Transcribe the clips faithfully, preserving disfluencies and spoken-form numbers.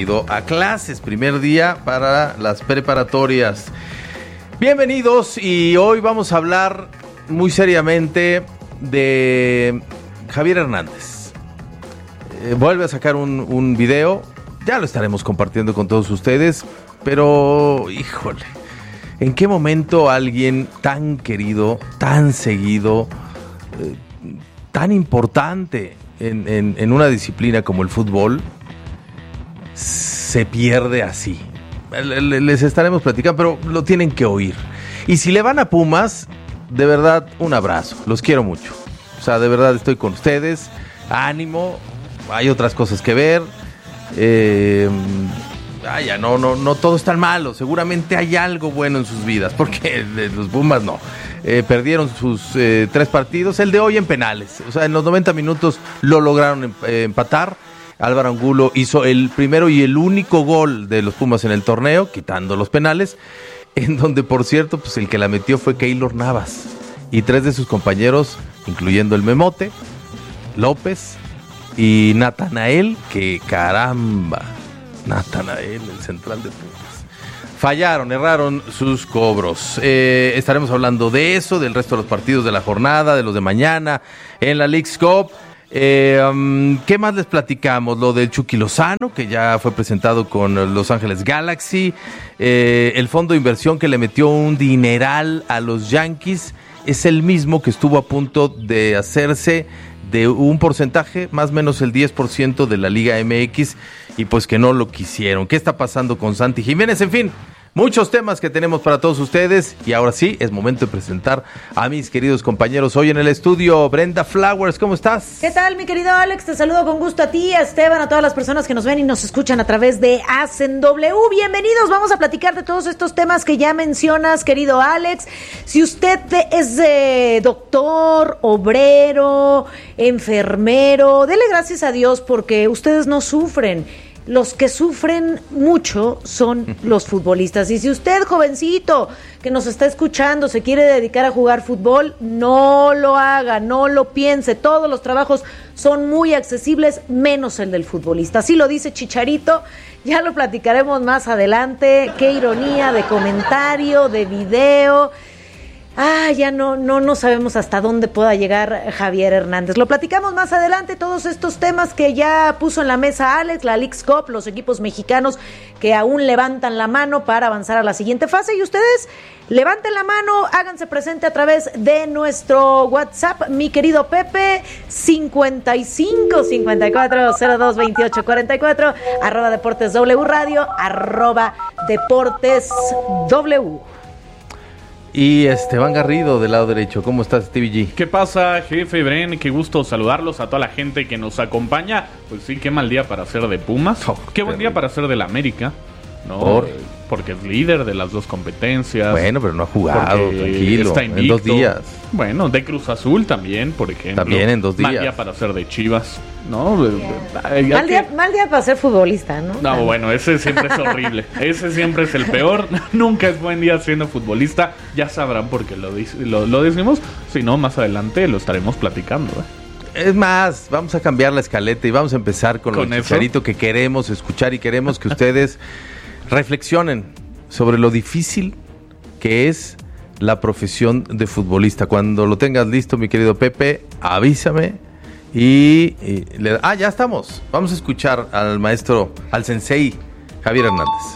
ido a clases, primer día para las preparatorias. Bienvenidos, y hoy vamos a hablar muy seriamente de Javier Hernández. Eh, vuelve a sacar un, un video, ya lo estaremos compartiendo con todos ustedes, pero híjole, ¿en qué momento alguien tan querido, tan seguido, eh, tan importante en, en, en una disciplina como el fútbol se pierde así? Les estaremos platicando, pero lo tienen que oír. Y si le van a Pumas, de verdad, un abrazo. Los quiero mucho. O sea, de verdad estoy con ustedes. Ánimo. Hay otras cosas que ver. Eh, vaya, no, no, no todo es tan malo. Seguramente hay algo bueno en sus vidas, porque los Pumas no. Eh, perdieron sus eh, tres partidos. El de hoy en penales. O sea, en los noventa minutos lo lograron eh, empatar. Álvaro Angulo hizo el primero y el único gol de los Pumas en el torneo, quitando los penales, en donde, por cierto, pues el que la metió fue Keylor Navas, y tres de sus compañeros, incluyendo el Memote, López y Natanael, que caramba, Natanael, el central de Pumas. Fallaron, erraron sus cobros. Eh, estaremos hablando de eso, del resto de los partidos de la jornada, de los de mañana, en la Leagues Cup. Eh, um, ¿Qué más les platicamos? Lo del Chucky Lozano, que ya fue presentado con Los Ángeles Galaxy. Eh, el fondo de inversión que le metió un dineral a los Yankees es el mismo que estuvo a punto de hacerse de un porcentaje, más o menos el diez por ciento de la Liga M X, y pues que no lo quisieron. ¿Qué está pasando con Santi Jiménez? En fin, muchos temas que tenemos para todos ustedes, y ahora sí, es momento de presentar a mis queridos compañeros hoy en el estudio. Brenda Flowers, ¿cómo estás? ¿Qué tal, mi querido Alex? Te saludo con gusto a ti, a Esteban, a todas las personas que nos ven y nos escuchan a través de Hacen W. Bienvenidos, vamos a platicar de todos estos temas que ya mencionas, querido Alex. Si usted es eh, doctor, obrero, enfermero, dele gracias a Dios porque ustedes no sufren. Los que sufren mucho son los futbolistas. Y si usted, jovencito, que nos está escuchando, se quiere dedicar a jugar fútbol, no lo haga, no lo piense. Todos los trabajos son muy accesibles, menos el del futbolista. Así lo dice Chicharito, ya lo platicaremos más adelante. Qué ironía de comentario, de video. Ah, ya no, no, no sabemos hasta dónde pueda llegar Javier Hernández. Lo platicamos más adelante, todos estos temas que ya puso en la mesa Alex, la Leagues Cup, los equipos mexicanos que aún levantan la mano para avanzar a la siguiente fase. Y ustedes levanten la mano, háganse presente a través de nuestro WhatsApp, mi querido Pepe, cincuenta y cinco, cincuenta y cuatro, cero dos, veintiocho, cuarenta y cuatro, arroba Deportes W Radio, arroba Deportes W. Y Esteban Garrido del lado derecho. ¿Cómo estás, Stevie G? ¿Qué pasa, jefe Bren? Qué gusto saludarlos a toda la gente que nos acompaña. Pues sí, qué mal día para ser de Pumas. Oh, qué buen día para ser del América, ¿no? Por... Porque es líder de las dos competencias. Bueno, pero no ha jugado, tranquilo. Está invicto. En dos días. Bueno, de Cruz Azul también, por ejemplo. También en dos días. Mal día para ser de Chivas, ¿no? Yeah. Mal, día, mal día para ser futbolista, ¿no? No, bueno, ese siempre es horrible. Ese siempre es el peor. Nunca es buen día siendo futbolista. Ya sabrán por qué lo, lo, lo decimos. Si no, más adelante lo estaremos platicando, ¿eh? Es más, vamos a cambiar la escaleta y vamos a empezar con, con lo Chicharito que queremos escuchar, y queremos que ustedes reflexionen sobre lo difícil que es la profesión de futbolista. Cuando lo tengas listo, mi querido Pepe, avísame y, y le, ah, ya estamos. Vamos a escuchar al maestro, al sensei Javier Hernández.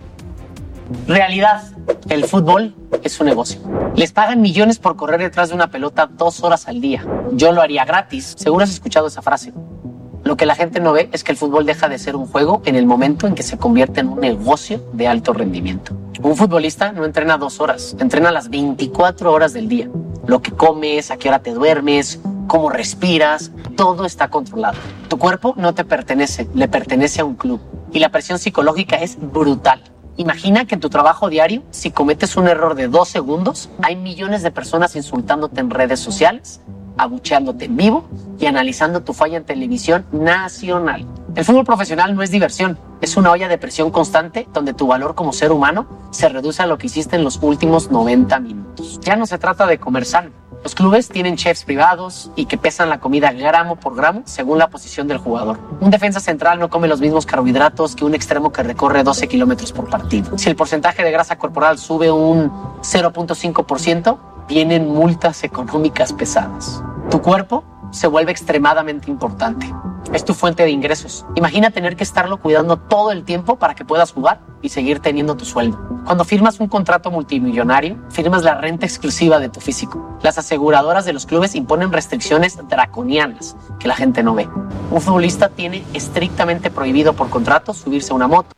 Realidad, el fútbol es un negocio. Les pagan millones por correr detrás de una pelota dos horas al día. Yo lo haría gratis. Seguro has escuchado esa frase. Lo que la gente no ve es que el fútbol deja de ser un juego en el momento en que se convierte en un negocio de alto rendimiento. Un futbolista no entrena dos horas, entrena las veinticuatro horas del día. Lo que comes, a qué hora te duermes, cómo respiras, todo está controlado. Tu cuerpo no te pertenece, le pertenece a un club. Y la presión psicológica es brutal. Imagina que en tu trabajo diario, si cometes un error de dos segundos, hay millones de personas insultándote en redes sociales, abucheándote en vivo y analizando tu falla en televisión nacional. El fútbol profesional no es diversión, es una olla de presión constante donde tu valor como ser humano se reduce a lo que hiciste en los últimos noventa minutos. Ya no se trata de comer sano, Los clubes tienen chefs privados y que pesan la comida gramo por gramo según la posición del jugador. Un defensa central no come los mismos carbohidratos que un extremo que recorre doce kilómetros por partido. Si el porcentaje de grasa corporal sube un cero punto cinco por ciento, vienen multas económicas pesadas. Tu cuerpo se vuelve extremadamente importante. Es tu fuente de ingresos. Imagina tener que estarlo cuidando todo el tiempo para que puedas jugar y seguir teniendo tu sueldo. Cuando firmas un contrato multimillonario, firmas la renta exclusiva de tu físico. Las aseguradoras de los clubes imponen restricciones draconianas que la gente no ve. Un futbolista tiene estrictamente prohibido por contrato subirse a una moto.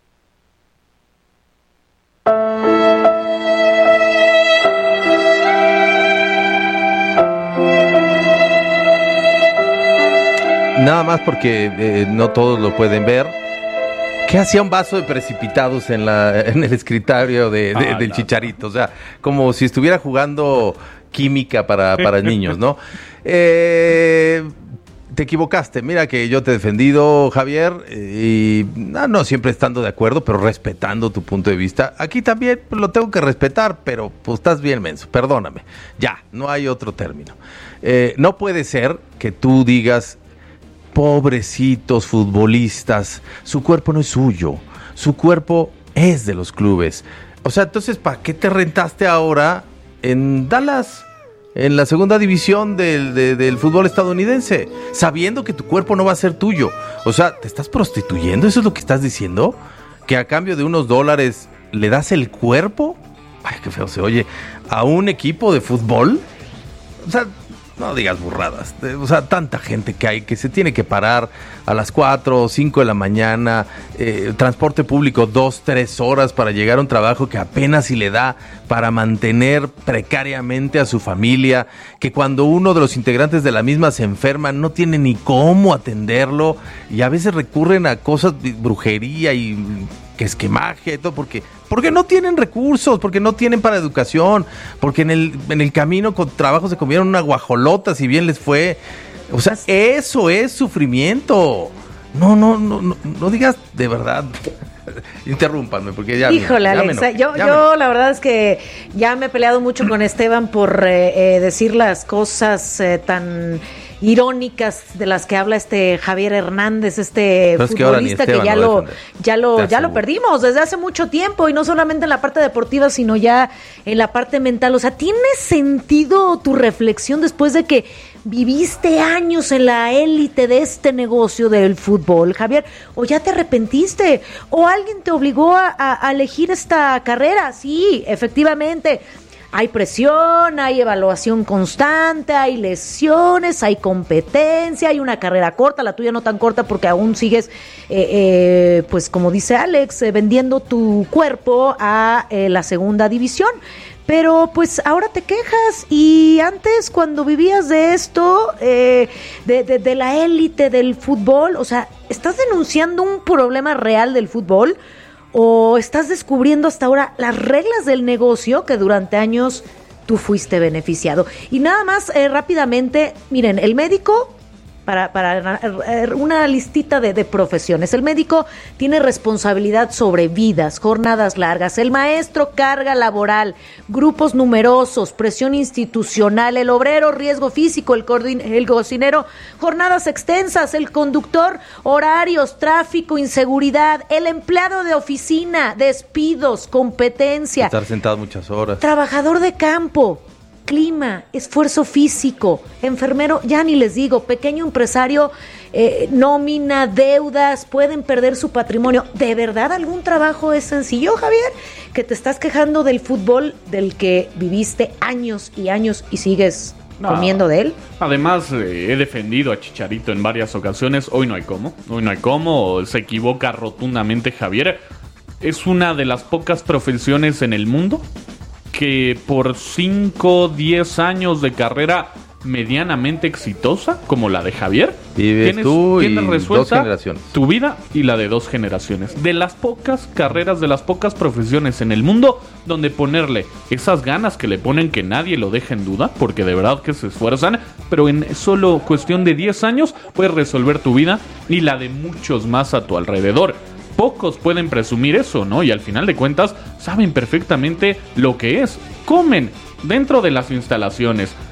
Nada más porque eh, no todos lo pueden ver. ¿Qué hacía un vaso de precipitados en la en el escritorio de, de, ah, del Chicharito? O sea, como si estuviera jugando química para, para niños, ¿no? Eh, te equivocaste. Mira que yo te he defendido, Javier, y no, no siempre estando de acuerdo, pero respetando tu punto de vista. Aquí también pues, lo tengo que respetar, pero pues estás bien menso. Perdóname. Ya, no hay otro término. Eh, no puede ser que tú digas... Pobrecitos futbolistas, su cuerpo no es suyo, su cuerpo es de los clubes. O sea, entonces, ¿para qué te rentaste ahora en Dallas, en la segunda división del, de, del fútbol estadounidense, sabiendo que tu cuerpo no va a ser tuyo? O sea, ¿te estás prostituyendo? ¿Eso es lo que estás diciendo? ¿Que a cambio de unos dólares le das el cuerpo? Ay, qué feo se oye. ¿A un equipo de fútbol? O sea... No digas burradas, o sea, tanta gente que hay que se tiene que parar a las cuatro o cinco de la mañana, eh, transporte público dos, tres horas para llegar a un trabajo que apenas si le da para mantener precariamente a su familia, que cuando uno de los integrantes de la misma se enferma no tiene ni cómo atenderlo y a veces recurren a cosas de brujería y que esquemaje y todo, porque porque no tienen recursos, porque no tienen para educación, porque en el en el camino con trabajo se comieron una guajolota, si bien les fue. O sea, eso es sufrimiento. No, no, no, no, no digas de verdad. Interrúmpanme, porque ya... Híjole, ya Alex, me yo, ya yo me... la verdad es que ya me he peleado mucho con Esteban por eh, eh, decir las cosas eh, tan... irónicas de las que habla este Javier Hernández, este Pero es futbolista que, que ya lo, ya lo, ya ya lo perdimos desde hace mucho tiempo, y no solamente en la parte deportiva, sino ya en la parte mental. O sea, ¿tiene sentido tu reflexión después de que viviste años en la élite de este negocio del fútbol, Javier? ¿O ya te arrepentiste? ¿O alguien te obligó a, a, a elegir esta carrera? Sí, efectivamente. Hay presión, hay evaluación constante, hay lesiones, hay competencia, hay una carrera corta, la tuya no tan corta porque aún sigues, eh, eh, pues como dice Alex, eh, vendiendo tu cuerpo a eh, la segunda división. Pero pues ahora te quejas, y antes cuando vivías de esto, eh, de, de, de la élite del fútbol, o sea, ¿estás denunciando un problema real del fútbol? ¿O estás descubriendo hasta ahora las reglas del negocio que durante años tú fuiste beneficiado? Y nada más, eh, rápidamente, miren, el médico, para, para una listita de, de profesiones, el médico tiene responsabilidad sobre vidas, jornadas largas, el maestro carga laboral, grupos numerosos, presión institucional, el obrero riesgo físico, el, coordin- el cocinero jornadas extensas, el conductor horarios, tráfico, inseguridad, el empleado de oficina, despidos, competencia, estar sentado muchas horas, trabajador de campo, clima, esfuerzo físico, enfermero, ya ni les digo, pequeño empresario, eh, nómina, deudas, pueden perder su patrimonio. ¿De verdad algún trabajo es sencillo, Javier? Que te estás quejando del fútbol del que viviste años y años y sigues no. comiendo de él. Además, eh, he defendido a Chicharito en varias ocasiones. Hoy no hay cómo, hoy no hay cómo, se equivoca rotundamente Javier. Es una de las pocas profesiones en el mundo que por cinco, diez años de carrera medianamente exitosa, como la de Javier, vives tienes, tú tienes y resuelta dos generaciones. Tu vida y la de dos generaciones. De las pocas carreras, de las pocas profesiones en el mundo donde ponerle esas ganas que le ponen, que nadie lo deja en duda, porque de verdad que se esfuerzan, pero en solo cuestión de diez años puedes resolver tu vida y la de muchos más a tu alrededor. Pocos pueden presumir eso, ¿no? Y al final de cuentas saben perfectamente lo que es. Comen dentro de las instalaciones,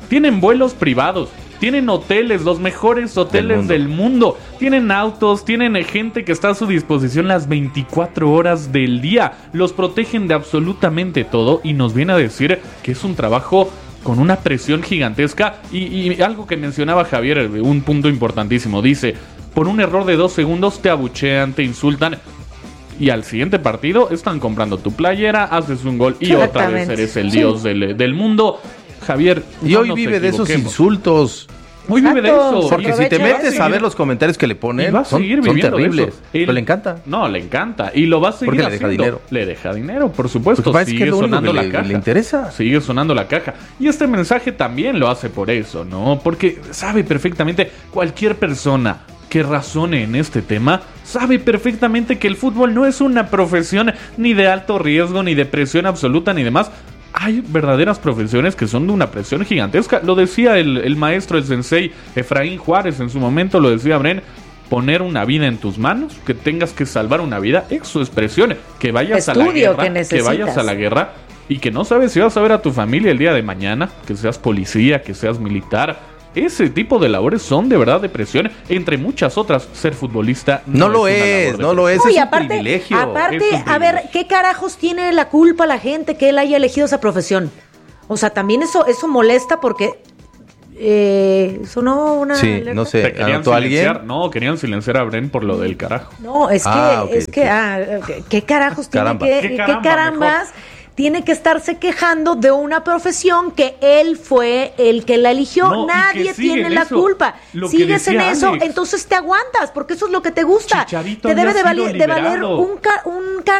tienen vuelos privados, tienen hoteles, los mejores hoteles del mundo. del mundo, tienen autos, tienen gente que está a su disposición las veinticuatro horas del día, los protegen de absolutamente todo y nos viene a decir que es un trabajo con una presión gigantesca y, y algo que mencionaba Javier, un punto importantísimo, dice, por un error de dos segundos te abuchean, te insultan y al siguiente partido están comprando tu playera, haces un gol y otra vez eres el dios sí. del, del mundo. Javier, y no hoy vive de esos insultos. Hoy vive de eso. Porque si te metes a ver los comentarios que le ponen, son, son terribles. Él, pero le encanta. No, le encanta. Y lo va a seguir Porque le haciendo. deja dinero. Le deja dinero, por supuesto. Porque sigue que sonando la le, caja. Le interesa. Sigue sonando la caja. Y este mensaje también lo hace por eso, ¿no? Porque sabe perfectamente cualquier persona que razone en este tema, sabe perfectamente que el fútbol no es una profesión ni de alto riesgo, ni de presión absoluta, ni demás. Hay verdaderas profesiones que son de una presión gigantesca. Lo decía el, el maestro, el sensei Efraín Juárez en su momento, lo decía Bren, poner una vida en tus manos, que tengas que salvar una vida, eso es presión. Que vayas Estudio a la guerra, que, que vayas a la guerra y que no sabes si vas a ver a tu familia el día de mañana, que seas policía, que seas militar. Ese tipo de labores son de verdad de presión, entre muchas otras. Ser futbolista no, no lo es, no lo es, no, es y un aparte, privilegio. Aparte, es un a ver, ¿qué carajos tiene la culpa la gente que él haya elegido esa profesión? O sea, también eso, eso molesta porque eh, sonó una sí, alerta. no sé, ¿anotó alguien? No, querían silenciar a Bren por lo del carajo. No, es que, ah, okay, es que, okay. ah, ¿qué carajos Caramba. tiene que, ¿Qué qué, caramba, carambas? Mejor. Tiene que estarse quejando de una profesión que él fue el que la eligió. No, nadie tiene la eso. culpa. Lo Sigues en eso, Alex. entonces te aguantas, porque eso es lo que te gusta. Chicharito te debe de, sido valer, de valer un, ca- un